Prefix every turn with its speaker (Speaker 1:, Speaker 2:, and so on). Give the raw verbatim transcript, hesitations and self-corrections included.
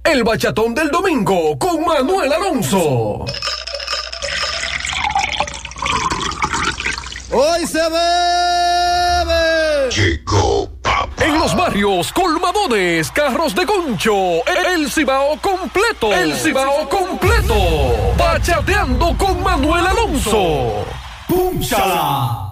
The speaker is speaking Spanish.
Speaker 1: El bachatón del domingo con Manuel Alonso.
Speaker 2: Hoy se bebe.
Speaker 3: Llegó papá.
Speaker 1: En los barrios, colmadones, carros de concho, el Cibao completo. El Cibao completo. Bachateando con Manuel Alonso.
Speaker 2: ¡Púnchala!